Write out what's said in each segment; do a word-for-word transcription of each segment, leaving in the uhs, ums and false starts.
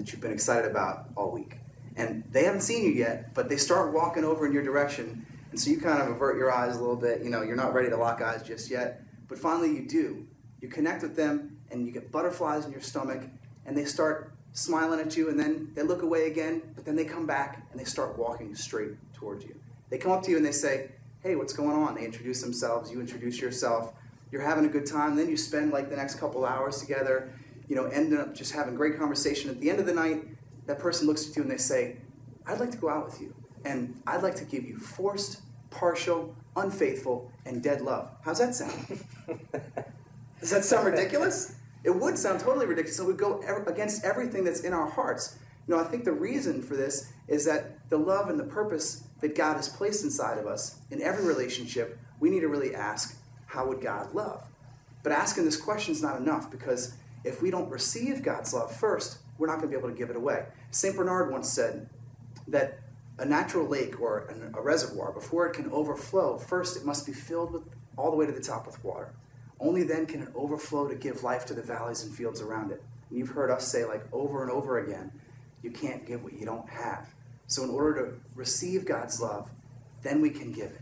that you've been excited about all week. And they haven't seen you yet, but they start walking over in your direction, and so you kind of avert your eyes a little bit. You know, you're not ready to lock eyes just yet, but finally you do. You connect with them, and you get butterflies in your stomach, and they start smiling at you, and then they look away again, but then they come back, and they start walking straight towards you. They come up to you, and they say, hey, what's going on? They introduce themselves, you introduce yourself, you're having a good time, then you spend like the next couple hours together, you know, ending up just having great conversation. At the end of the night, that person looks at you and they say, I'd like to go out with you, and I'd like to give you forced, partial, unfaithful, and dead love. How's that sound? Does that sound ridiculous? It would sound totally ridiculous. It would go ev- against everything that's in our hearts. You know, I think the reason for this is that the love and the purpose that God has placed inside of us, in every relationship, we need to really ask, how would God love? But asking this question is not enough, because if we don't receive God's love first, we're not going to be able to give it away. Saint Bernard once said that a natural lake or an, a reservoir, before it can overflow, first it must be filled with all the way to the top with water. Only then can it overflow to give life to the valleys and fields around it. And you've heard us say, like, over and over again, you can't give what you don't have. So in order to receive God's love, then we can give it,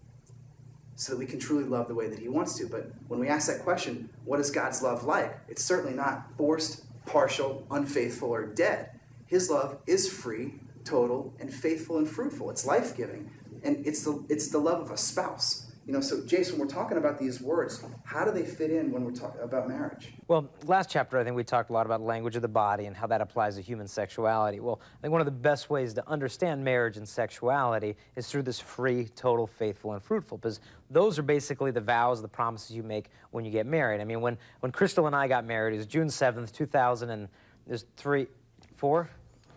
so that we can truly love the way that he wants to. But when we ask that question, what is God's love like? It's certainly not forced, partial, unfaithful, or dead. His love is free, total, and faithful and fruitful. It's life-giving. And it's the, it's the love of a spouse. You know, so Jason, we're talking about these words. How do they fit in when we're talking about marriage? Well, last chapter, I think we talked a lot about language of the body and how that applies to human sexuality. Well, I think one of the best ways to understand marriage and sexuality is through this free, total, faithful, and fruitful, because those are basically the vows, the promises you make when you get married. I mean, when, when Crystal and I got married, it was June seventh, two thousand, and there's three, four?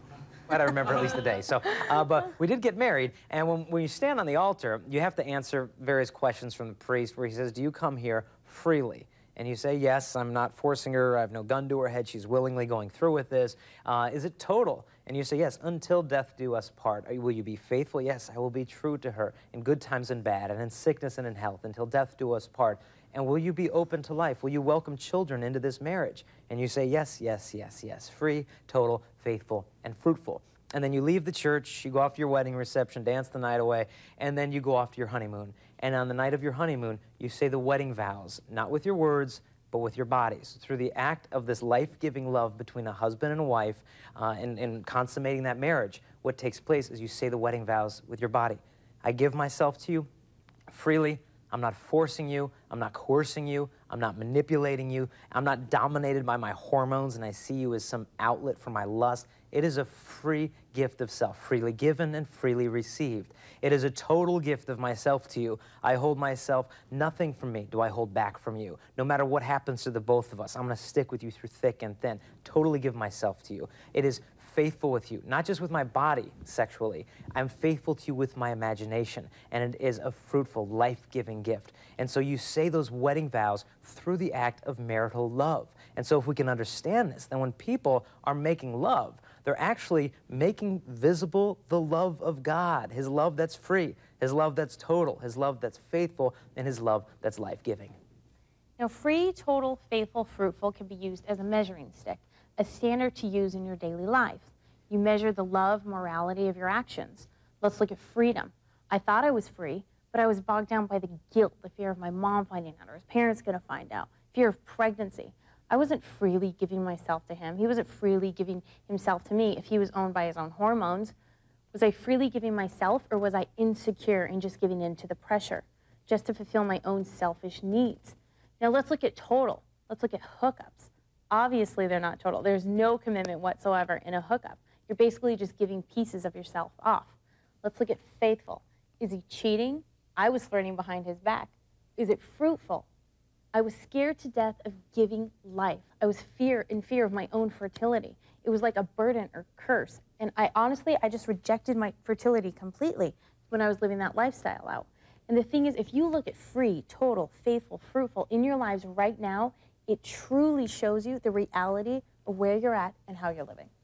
I don't remember at least the day. So, uh, but we did get married, and when, when you stand on the altar, you have to answer various questions from the priest, where he says, do you come here freely? And you say, yes, I'm not forcing her, I have no gun to her head, she's willingly going through with this. Uh, is it total? And you say, yes, until death do us part. Will you be faithful? Yes, I will be true to her in good times and bad, and in sickness and in health, until death do us part. And will you be open to life? Will you welcome children into this marriage? And you say, yes, yes, yes, yes, free, total, faithful, and fruitful. And then you leave the church, you go off to your wedding reception, dance the night away, and then you go off to your honeymoon. And on the night of your honeymoon, you say the wedding vows, not with your words, but with your bodies. Through the act of this life-giving love between a husband and a wife, uh, and, and consummating that marriage, what takes place is you say the wedding vows with your body. I give myself to you freely. I'm not forcing you, I'm not coercing you, I'm not manipulating you, I'm not dominated by my hormones and I see you as some outlet for my lust. It is a free gift of self, freely given and freely received. It is a total gift of myself to you. I hold myself, nothing from me do I hold back from you. No matter what happens to the both of us, I'm gonna stick with you through thick and thin, totally give myself to you. It is faithful with you, not just with my body sexually. I'm faithful to you with my imagination, and it is a fruitful, life-giving gift. And so you say those wedding vows through the act of marital love. And so if we can understand this, then when people are making love, they're actually making visible the love of God, his love that's free, his love that's total, his love that's faithful, and his love that's life-giving. Now, free, total, faithful, fruitful can be used as a measuring stick, a standard to use in your daily life. You measure the love, morality of your actions. Let's look at freedom. I thought I was free, but I was bogged down by the guilt, the fear of my mom finding out, or his parents going to find out, fear of pregnancy. I wasn't freely giving myself to him. He wasn't freely giving himself to me if he was owned by his own hormones. Was I freely giving myself, or was I insecure and just giving in to the pressure, just to fulfill my own selfish needs? Now let's look at total. Let's look at hookups. Obviously, they're not total. There's no commitment whatsoever in a hookup. You're basically just giving pieces of yourself off. Let's look at faithful. Is he cheating? I was flirting behind his back. Is it fruitful? I was scared to death of giving life. I was fear in fear of my own fertility. It was like a burden or curse. And I honestly, I just rejected my fertility completely when I was living that lifestyle out. And the thing is, if you look at free, total, faithful, fruitful in your lives right now, it truly shows you the reality of where you're at and how you're living.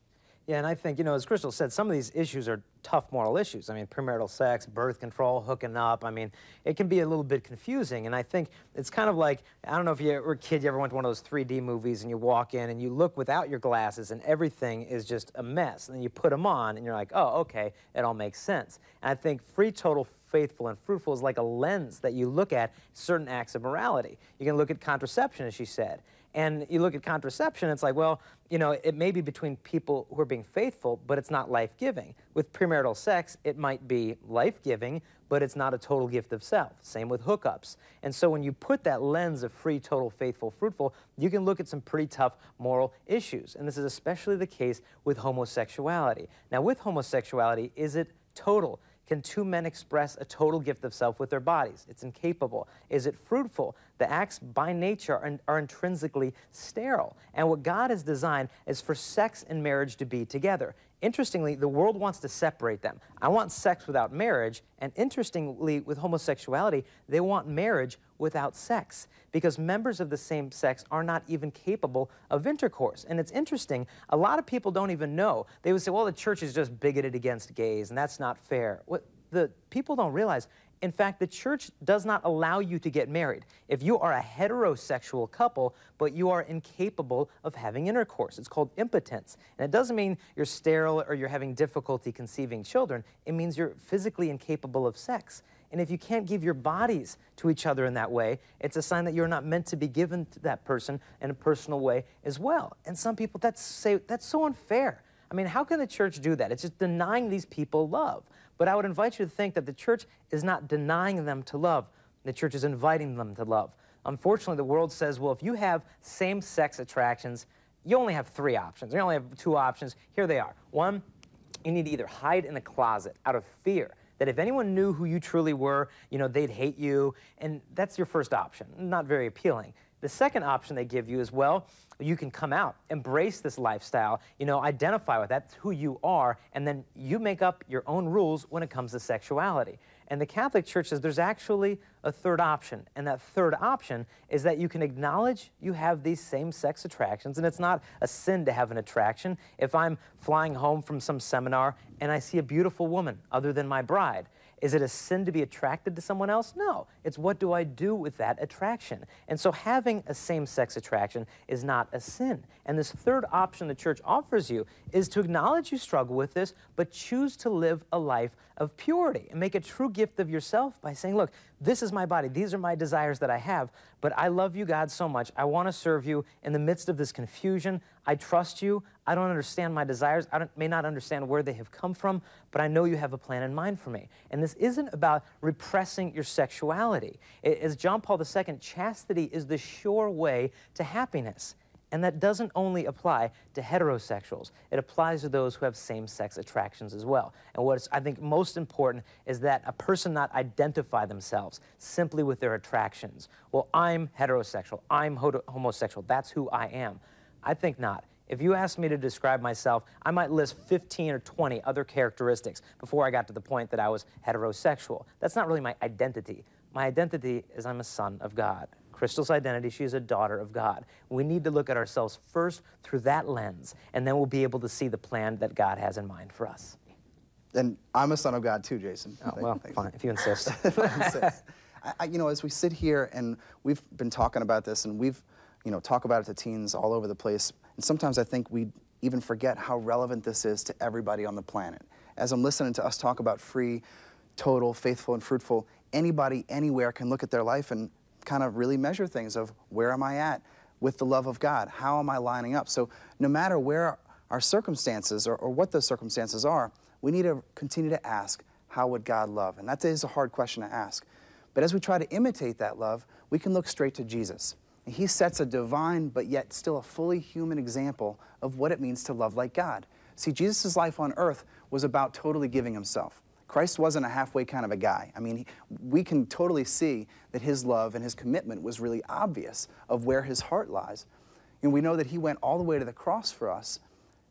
Yeah, and I think, you know, as Crystal said, some of these issues are tough moral issues. I mean, premarital sex, birth control, hooking up. I mean, it can be a little bit confusing. And I think it's kind of like, I don't know if you were a kid, you ever went to one of those three D movies and you walk in and you look without your glasses and everything is just a mess. And then you put them on and you're like, oh, okay, it all makes sense. And I think free, total, faithful, and fruitful is like a lens that you look at certain acts of morality. You can look at contraception, as she said. And you look at contraception, it's like, well, you know, it may be between people who are being faithful, but it's not life-giving. With premarital sex, it might be life-giving, but it's not a total gift of self. Same with hookups. And so when you put that lens of free, total, faithful, fruitful, you can look at some pretty tough moral issues. And this is especially the case with homosexuality. Now, with homosexuality, is it total? Can two men express a total gift of self with their bodies? It's incapable. Is it fruitful? The acts by nature are, are intrinsically sterile. And what God has designed is for sex and marriage to be together. Interestingly, the world wants to separate them. I want sex without marriage, and interestingly, with homosexuality, they want marriage without sex, because members of the same sex are not even capable of intercourse. And it's interesting, a lot of people don't even know. They would say, well, the church is just bigoted against gays, and that's not fair. What the people don't realize, in fact, the church does not allow you to get married. If you are a heterosexual couple, but you are incapable of having intercourse, it's called impotence. And it doesn't mean you're sterile or you're having difficulty conceiving children. It means you're physically incapable of sex. And if you can't give your bodies to each other in that way, it's a sign that you're not meant to be given to that person in a personal way as well. And some people that's say that's so unfair. I mean, how can the church do that? It's just denying these people love. But I would invite you to think that the church is not denying them to love. The church is inviting them to love. Unfortunately, the world says, well, if you have same-sex attractions, you only have three options. You only have two options. Here they are. One, you need to either hide in a closet out of fear that if anyone knew who you truly were, you know, they'd hate you, and that's your first option. Not very appealing. The second option they give you is, well, you can come out, embrace this lifestyle, you know, identify with that, that's who you are, and then you make up your own rules when it comes to sexuality. And the Catholic Church says there's actually a third option, and that third option is that you can acknowledge you have these same-sex attractions, and it's not a sin to have an attraction. If I'm flying home from some seminar and I see a beautiful woman other than my bride, is it a sin to be attracted to someone else? No. It's what do I do with that attraction? And so having a same-sex attraction is not a sin. And this third option the church offers you is to acknowledge you struggle with this, but choose to live a life of purity and make a true gift of yourself by saying, look, this is my body. These are my desires that I have, but I love you, God, so much. I want to serve you in the midst of this confusion. I trust you. I don't understand my desires. I don't, may not understand where they have come from, but I know you have a plan in mind for me. And this isn't about repressing your sexuality. It, as John Paul the Second, chastity is the sure way to happiness. And that doesn't only apply to heterosexuals. It applies to those who have same-sex attractions as well. And what's, I think, most important is that a person not identify themselves simply with their attractions. Well, I'm heterosexual. I'm homosexual. That's who I am. I think not. If you asked me to describe myself, I might list fifteen or twenty other characteristics before I got to the point that I was heterosexual. That's not really my identity. My identity is I'm a son of God. Crystal's identity, she is a daughter of God. We need to look at ourselves first through that lens, and then we'll be able to see the plan that God has in mind for us. And I'm a son of God too, Jason. Oh, well, Thanks. Fine, if you insist. If I insist. I, you know, as we sit here and we've been talking about this, and we've, you know, talk about it to teens all over the place, and sometimes I think we even forget how relevant this is to everybody on the planet. As I'm listening to us talk about free, total, faithful, and fruitful, anybody, anywhere can look at their life and kind of really measure things of where am I at with the love of God? How am I lining up? So no matter where our circumstances or, or what those circumstances are, we need to continue to ask, how would God love? And that is a hard question to ask. But as we try to imitate that love, we can look straight to Jesus. And he sets a divine but yet still a fully human example of what it means to love like God. See, Jesus' life on earth was about totally giving himself. Christ wasn't a halfway kind of a guy. I mean, he, we can totally see that his love and his commitment was really obvious of where his heart lies. And we know that he went all the way to the cross for us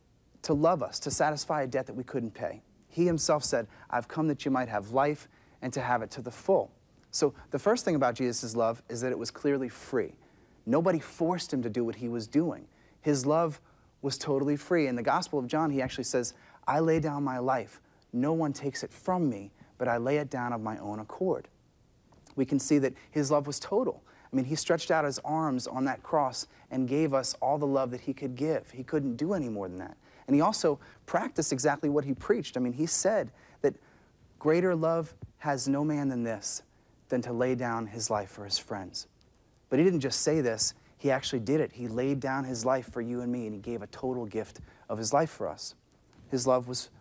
to love us, to satisfy a debt that we couldn't pay. He himself said, I've come that you might have life and to have it to the full. So the first thing about Jesus' love is that it was clearly free. Nobody forced him to do what he was doing. His love was totally free. In the Gospel of John, he actually says, I lay down my life. No one takes it from me, but I lay it down of my own accord. We can see that his love was total. I mean, he stretched out his arms on that cross and gave us all the love that he could give. He couldn't do any more than that. And he also practiced exactly what he preached. I mean, he said that greater love has no man than this, than to lay down his life for his friends. But he didn't just say this, he actually did it. He laid down his life for you and me, and he gave a total gift of his life for us. His love was